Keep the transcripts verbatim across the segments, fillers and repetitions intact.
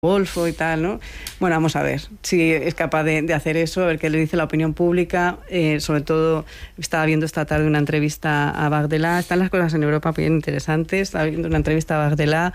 Golfo y tal, ¿no? Bueno, vamos a ver si es capaz de, de hacer eso, a ver qué le dice la opinión pública. Eh, sobre todo, estaba viendo esta tarde una entrevista a Bardella. Están las cosas en Europa bien interesantes. Estaba viendo una entrevista a Bardella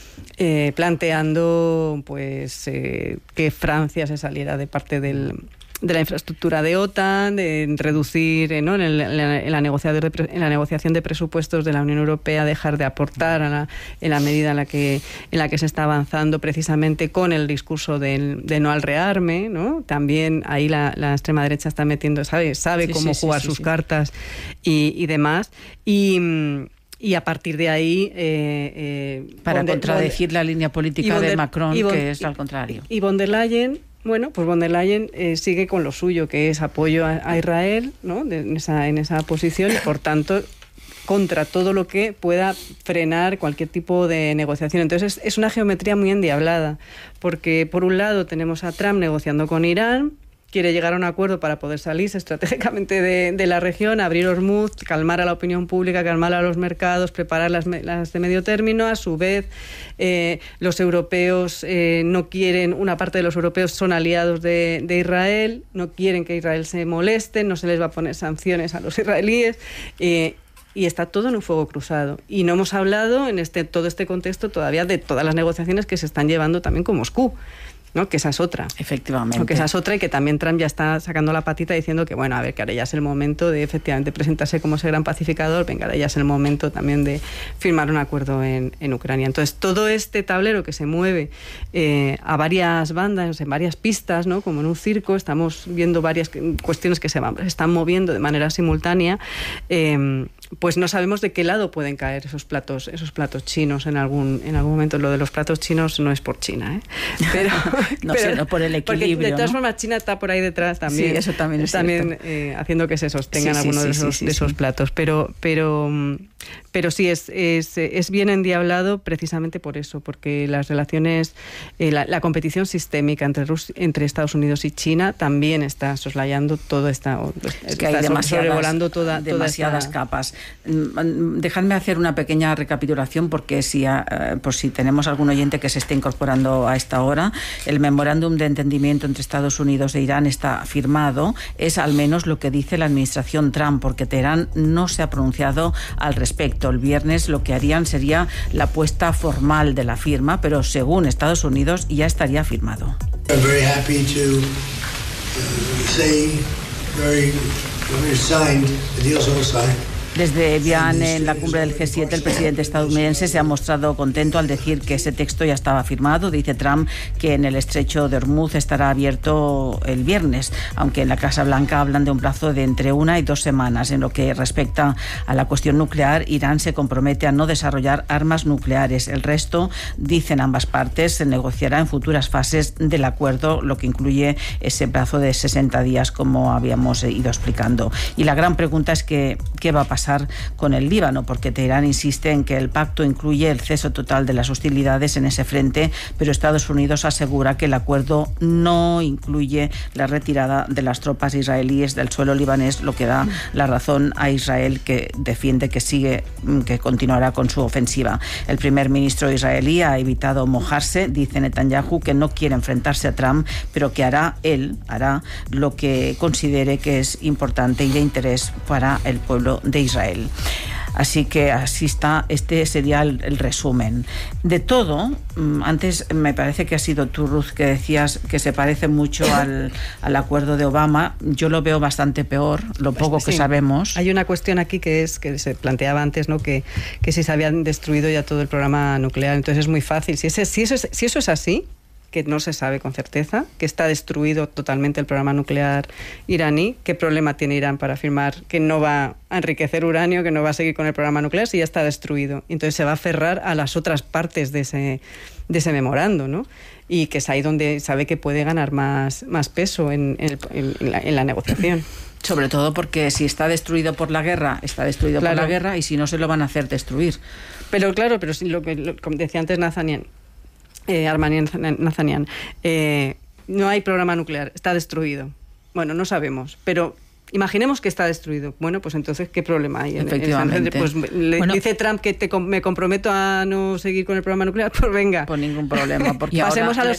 eh, planteando pues eh, que Francia se saliera de parte del... de la infraestructura de OTAN, de reducir eh, ¿no? en, el, en, la, en, la negociación de, en la negociación de presupuestos de la Unión Europea, dejar de aportar a la, en la medida en la que en la que se está avanzando precisamente con el discurso del, de no al rearme, ¿no? También ahí la, la extrema derecha está metiendo, sabe, sabe sí, cómo sí, jugar sí, sus sí. cartas y, y demás. Y... Y a partir de ahí... Eh, eh, Para Bonder, contradecir Bonder, la línea política Bonder, de Macron, Bonder, que es al contrario. Y, y von der Leyen, bueno, pues von der Leyen eh, sigue con lo suyo, que es apoyo a, a Israel, ¿no? De, en, esa, en esa posición, y por tanto contra todo lo que pueda frenar cualquier tipo de negociación. Entonces es, es una geometría muy endiablada, porque por un lado tenemos a Trump negociando con Irán, quiere llegar a un acuerdo para poder salirse estratégicamente de, de la región, abrir Hormuz, calmar a la opinión pública, calmar a los mercados, preparar las, las de medio término. A su vez, eh, los europeos eh, no quieren, una parte de los europeos son aliados de, de Israel, no quieren que Israel se moleste, no se les va a poner sanciones a los israelíes. Eh, Y está todo en un fuego cruzado. Y no hemos hablado en este todo este contexto todavía de todas las negociaciones que se están llevando también con Moscú, ¿no? Que esa es otra. Efectivamente. Que esa es otra, y que también Trump ya está sacando la patita diciendo que, bueno, a ver, que ahora ya es el momento de efectivamente presentarse como ese gran pacificador, venga, ahora ya es el momento también de firmar un acuerdo en, en Ucrania. Entonces, todo este tablero que se mueve eh, a varias bandas, en varias pistas, ¿no? Como en un circo, estamos viendo varias cuestiones que se, van, se están moviendo de manera simultánea, eh, pues no sabemos de qué lado pueden caer esos platos, esos platos chinos en algún, en algún momento. Lo de los platos chinos no es por China, ¿eh? Pero... no pero, sé, no por el equilibrio. Porque de todas ¿no? formas China está por ahí detrás también. Sí, eso también es también eh, haciendo que se sostengan sí, sí, algunos sí, de esos, sí, sí, de esos sí. platos. Pero, pero, pero sí, es, es, es bien endiablado precisamente por eso, porque las relaciones, eh, la, la competición sistémica entre, Rus- entre Estados Unidos y China también está soslayando toda esta... Es que está hay demasiadas, toda, demasiadas toda esta... capas. Dejadme hacer una pequeña recapitulación, porque si, uh, por si tenemos algún oyente que se esté incorporando a esta hora, el memorándum de entendimiento entre Estados Unidos e Irán está firmado, es al menos lo que dice la administración Trump, porque Teherán no se ha pronunciado al respecto. El viernes lo que harían sería la puesta formal de la firma, pero según Estados Unidos ya estaría firmado. I'm very happy to uh, say very very signed, the deal's all signed. Desde Evian, en la cumbre del G siete, el presidente estadounidense se ha mostrado contento al decir que ese texto ya estaba firmado. Dice Trump que en el estrecho de Hormuz estará abierto el viernes, aunque en la Casa Blanca hablan de un plazo de entre una y dos semanas. En lo que respecta a la cuestión nuclear, Irán se compromete a no desarrollar armas nucleares. El resto, dicen ambas partes, se negociará en futuras fases del acuerdo, lo que incluye ese plazo de sesenta días, como habíamos ido explicando. Y la gran pregunta es que, ¿qué va a pasar con el Líbano? Porque Teherán insiste en que el pacto incluye el cese total de las hostilidades en ese frente, pero Estados Unidos asegura que el acuerdo no incluye la retirada de las tropas israelíes del suelo libanés, lo que da la razón a Israel, que defiende que sigue, que continuará con su ofensiva. El primer ministro israelí ha evitado mojarse. Dice Netanyahu que no quiere enfrentarse a Trump, pero que hará él, hará lo que considere que es importante y de interés para el pueblo de Israel. Israel. Así que así está, este sería el, el resumen. De todo, antes me parece que ha sido tú, Ruth, que decías que se parece mucho al, al acuerdo de Obama. Yo lo veo bastante peor, lo poco sí, que sabemos. Hay una cuestión aquí que es que se planteaba antes, ¿no? que, que si se habían destruido ya todo el programa nuclear. Entonces es muy fácil. Si, ese, si, eso, es, si eso es así, que no se sabe con certeza, que está destruido totalmente el programa nuclear iraní, ¿qué problema tiene Irán para afirmar que no va a enriquecer uranio, que no va a seguir con el programa nuclear si ya está destruido? Entonces se va a aferrar a las otras partes de ese, de ese memorando, ¿no? Y que es ahí donde sabe que puede ganar más, más peso en, en, el, en, la, en la negociación. Sobre todo porque si está destruido por la guerra, está destruido claro. por la guerra, y si no, se lo van a hacer destruir. Pero claro, pero si lo que lo, como decía antes Nazanian, Eh, Armanian Nazanian, eh, no hay programa nuclear, está destruido. Bueno, no sabemos, pero imaginemos que está destruido. Bueno, pues entonces, ¿qué problema hay? Efectivamente. Pues le bueno, dice Trump que te, me comprometo a no seguir con el programa nuclear, pues venga. Por ningún problema. Porque pasemos, ahora, a los,